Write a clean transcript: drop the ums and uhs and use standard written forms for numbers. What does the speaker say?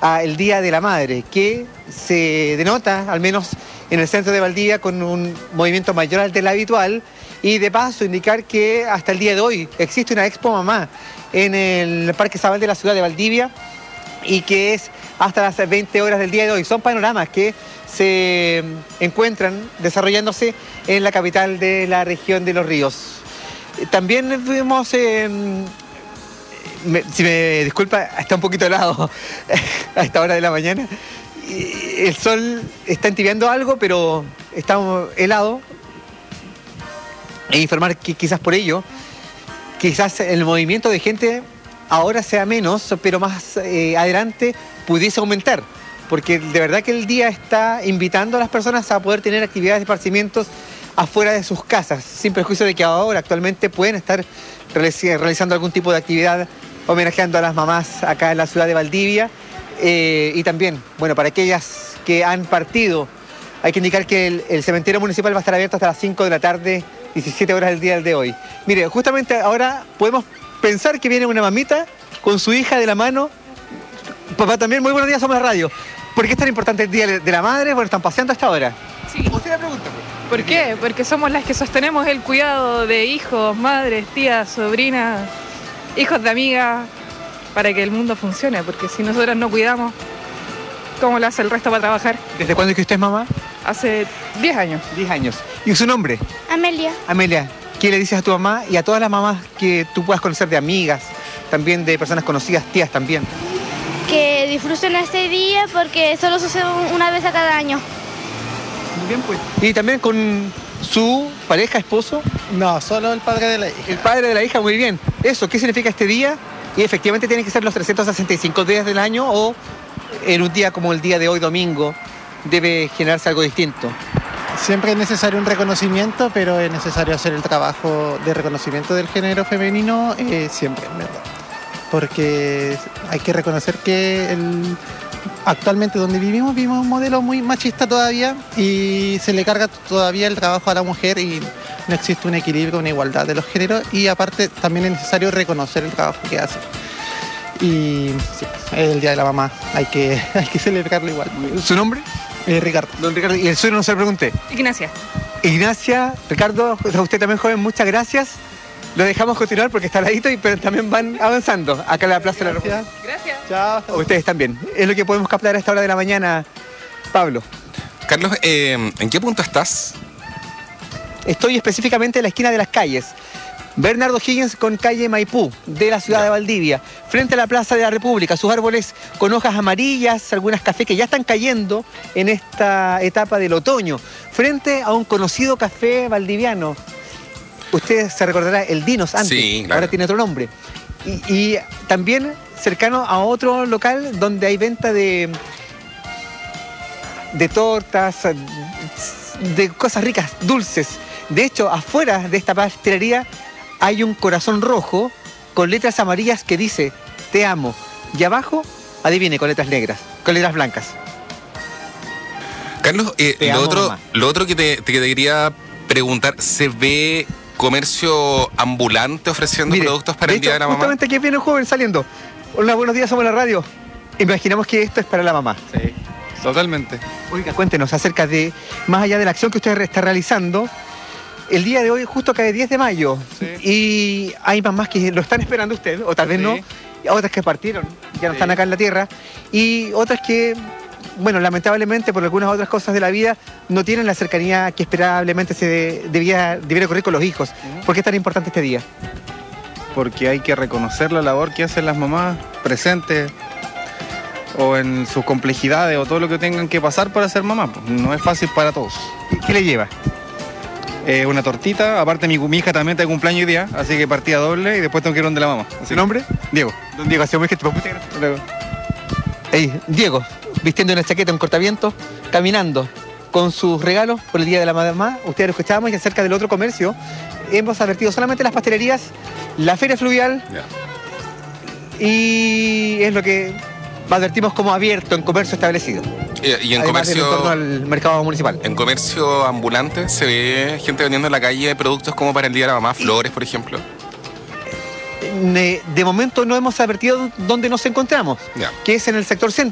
al Día de la Madre, que se denota, al menos en el centro de Valdivia, con un movimiento mayor al del habitual, y de paso indicar que hasta el día de hoy existe una Expo Mamá en el Parque Zabal de la ciudad de Valdivia, y que es hasta las 20 horas del día de hoy. Son panoramas que se encuentran desarrollándose en la capital de la región de Los Ríos. También vimos, si me disculpa, está un poquito helado a esta hora de la mañana. El sol está entibiando algo, pero está helado. E informar que quizás por ello, quizás el movimiento de gente ahora sea menos, pero más adelante pudiese aumentar. Porque de verdad que el día está invitando a las personas a poder tener actividades de esparcimientos afuera de sus casas, sin perjuicio de que ahora actualmente pueden estar realizando algún tipo de actividad homenajeando a las mamás acá en la ciudad de Valdivia. Y también, bueno, para aquellas que han partido, hay que indicar que el cementerio municipal va a estar abierto hasta las 5 de la tarde, 17 horas del día de hoy. Mire, justamente ahora podemos pensar que viene una mamita con su hija de la mano. Papá también, muy buenos días, somos la radio. ¿Por qué es tan importante el Día de la Madre? Bueno, están paseando hasta ahora. Sí. Usted la pregunta. ¿Por qué? Porque somos las que sostenemos el cuidado de hijos, madres, tías, sobrinas, hijos de amigas, para que el mundo funcione. Porque si nosotras no cuidamos, ¿cómo lo hace el resto para trabajar? ¿Desde cuándo es que usted es mamá? Hace 10 años. 10 años. ¿Y su nombre? Amelia. Amelia, ¿qué le dices a tu mamá y a todas las mamás que tú puedas conocer, de amigas, también de personas conocidas, tías también? Que disfruten este día porque solo sucede una vez a cada año. Muy bien, pues. ¿Y también con su pareja, esposo? No, solo el padre de la hija. El padre de la hija, muy bien. Eso, ¿qué significa este día? ¿Y efectivamente tienen que ser los 365 días del año o en un día como el día de hoy, domingo, debe generarse algo distinto? Siempre es necesario un reconocimiento, pero es necesario hacer el trabajo de reconocimiento del género femenino siempre, en verdad. Porque hay que reconocer que actualmente donde vivimos un modelo muy machista todavía y se le carga todavía el trabajo a la mujer y no existe un equilibrio, una igualdad de los géneros, y aparte también es necesario reconocer el trabajo que hace. Y sí, es el Día de la Mamá, hay que celebrarlo igual. ¿Su nombre? Ricardo. Don Ricardo, y el suyo no se lo pregunté. Ignacia. Ignacia, Ricardo, a usted también, joven, muchas gracias. Lo dejamos continuar porque está al ladito, pero también van avanzando acá en la Plaza de la República. Gracias. Chao. Ustedes también. Es lo que podemos captar a esta hora de la mañana, Pablo. Carlos, ¿en qué punto estás? Estoy específicamente en la esquina de las calles Bernardo Higgins con calle Maipú, de la ciudad de Valdivia, frente a la Plaza de la República. Sus árboles con hojas amarillas, algunas cafés que ya están cayendo en esta etapa del otoño, frente a un conocido café valdiviano. Usted se recordará, el Dinos antes, sí, claro. Ahora tiene otro nombre. Y también cercano a otro local donde hay venta de tortas, de cosas ricas, dulces. De hecho, afuera de esta pastelería hay un corazón rojo con letras amarillas que dice "Te amo". Y abajo, adivine, con letras negras, con letras blancas. Carlos, lo otro que te quería preguntar, ¿se ve comercio ambulante ofreciendo productos para el Día de la Mamá? Justamente aquí viene un joven saliendo. Hola, buenos días, somos la radio. Imaginamos que esto es para la mamá. Sí, totalmente. Oiga, cuéntenos acerca de, más allá de la acción que usted está realizando, el día de hoy justo cae 10 de mayo. Sí. Y hay mamás que lo están esperando usted, o tal vez Sí. no, y otras que partieron, ya no están acá en la tierra, y otras que, bueno, lamentablemente por algunas otras cosas de la vida no tienen la cercanía que esperablemente se debiera ocurrir con los hijos. ¿Por qué es tan importante este día? Porque hay que reconocer la labor que hacen las mamás presentes o en sus complejidades o todo lo que tengan que pasar para ser mamá. Pues no es fácil para todos. ¿Qué le lleva? Una tortita, aparte mi hija también está de cumpleaños hoy día, así que partida doble y después tengo que ir donde la mamá. ¿Su nombre? Diego. Don Diego, hacemos que Diego, vistiendo una chaqueta, un cortaviento, caminando con sus regalos por el Día de la Mamá. Ustedes lo escuchábamos, y acerca del otro comercio hemos advertido solamente las pastelerías, la feria fluvial, y es lo que advertimos como abierto en comercio establecido. Y en Además, en torno comercio, al mercado municipal. en comercio ambulante se ve gente vendiendo en la calle productos como para el Día de la Mamá, flores, por ejemplo. De momento no hemos advertido dónde nos encontramos, Ya. que es en el sector centro.